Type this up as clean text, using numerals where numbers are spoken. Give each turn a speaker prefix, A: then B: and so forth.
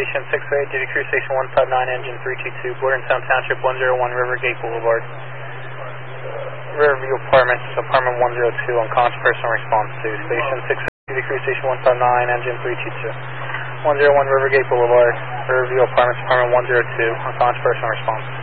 A: Station 608, duty crew station 159, engine 322, Bordentown Township 101, Rivergate Boulevard. Riverview Apartments, apartment 102, unconscious person response to. Station 608, duty crew station 159, engine 322. 101 Rivergate Boulevard, Riverview Apartments, apartment 102, unconscious person response.